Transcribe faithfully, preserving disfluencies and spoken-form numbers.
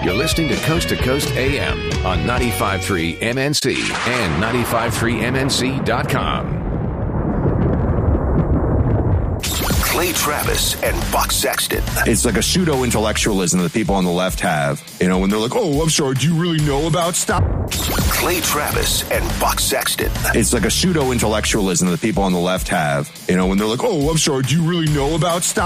You're listening to Coast to Coast A M on ninety-five point three M N C and ninety-five point three M N C dot com. Clay Travis and Buck Sexton. It's like a pseudo-intellectualism that people on the left have. You know, when they're like, oh, I'm sorry, do you really know about stuff? Clay Travis and Buck Sexton. It's like a pseudo-intellectualism that people on the left have. You know, when they're like, oh, I'm sorry, do you really know about stuff?